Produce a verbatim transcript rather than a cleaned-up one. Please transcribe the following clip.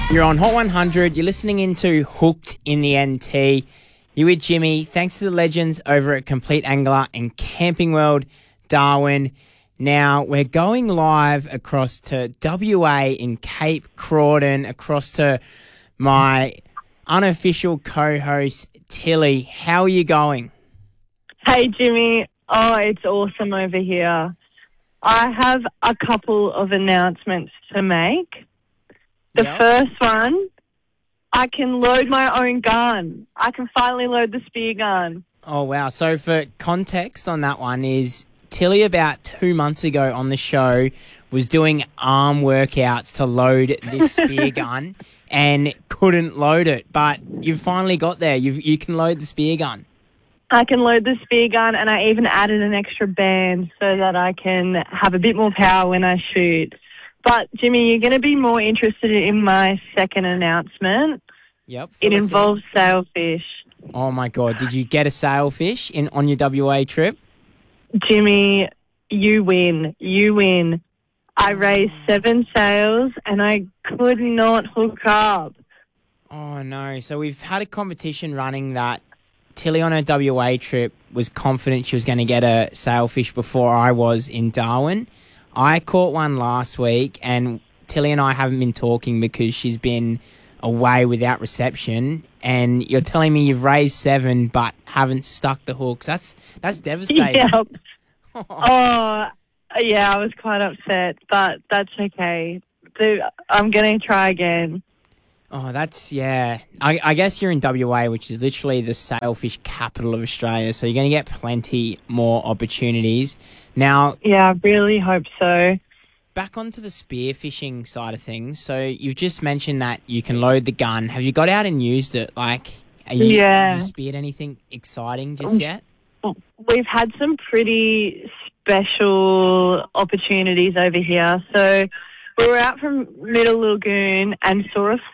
You're on Hot one hundred. You're listening into Hooked in the N T. You're with Jimmy. Thanks to the legends over at Complete Angler and Camping World, Darwin. Now, we're going live across to W A in Cape Crowdon, across to my unofficial co-host, Tilly. How are you going? Hey, Jimmy. Oh, it's awesome over here. I have a couple of announcements to make. The Yep. first one, I can load my own gun. I can finally load the spear gun. Oh, wow. So for context on that one is Tilly about two months ago on the show was doing arm workouts to load this spear gun and couldn't load it. But you've finally got there. You you can load the spear gun. I can load the spear gun, and I even added an extra band so that I can have a bit more power when I shoot. But, Jimmy, you're going to be more interested in my second announcement. Yep. It involves sailfish. Oh, my God. Did you get a sailfish in on your W A trip? Jimmy, you win. You win. I raised seven sails and I could not hook up. Oh, no. So we've had a competition running that Tilly on her W A trip was confident she was going to get a sailfish before I was in Darwin. I caught one last week and Tilly and I haven't been talking because she's been away without reception, and you're telling me you've raised seven but haven't stuck the hooks. That's that's devastating. Yep. Oh, yeah, I was quite upset, but that's okay. The- I'm going to try again. Oh, that's, yeah. I, I guess you're in W A, which is literally the sailfish capital of Australia, so you're going to get plenty more opportunities. Now, Yeah, I really hope so. back onto the spearfishing side of things. So you've just mentioned that you can load the gun. Have you got out and used it? Like, are you, Yeah. have you speared anything exciting just yet? We've had some pretty special opportunities over here. So we were out from Middle Lagoon and saw a